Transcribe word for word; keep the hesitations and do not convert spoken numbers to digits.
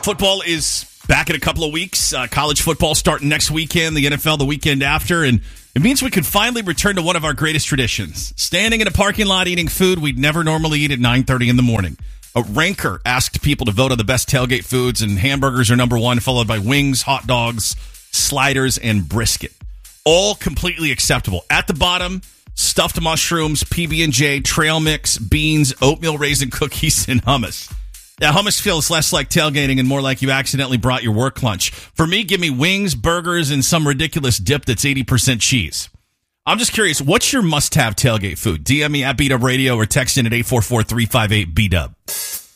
Football is back in a couple of weeks. Uh, college football starting next weekend, the N F L the weekend after, and it means we can finally return to one of our greatest traditions, standing in a parking lot eating food we'd never normally eat at nine thirty in the morning. A ranker asked people to vote on the best tailgate foods, and hamburgers are number one, followed by wings, hot dogs, sliders, and brisket. All completely acceptable. At the bottom, stuffed mushrooms, P B and J, trail mix, beans, oatmeal raisin cookies, and hummus. Now, hummus feels less like tailgating and more like you accidentally brought your work lunch. For me, give me wings, burgers, and some ridiculous dip that's eighty percent cheese. I'm just curious, what's your must-have tailgate food? D M me at B Dub Radio or text in at eight four four, three five eight, B Dub.